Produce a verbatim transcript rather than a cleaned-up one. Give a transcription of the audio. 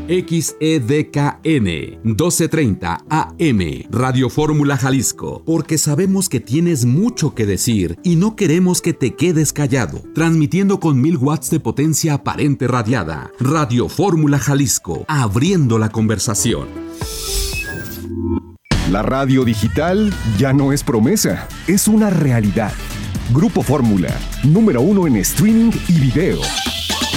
X E D K N, doce treinta A M, Radio Fórmula Jalisco, porque sabemos que tienes mucho que decir y no queremos que te quedes callado. Transmitiendo con mil watts de potencia aparente radiada. Radio Fórmula Jalisco, abriendo la conversación. La radio digital ya no es promesa, es una realidad. Grupo Fórmula, número uno en streaming y video.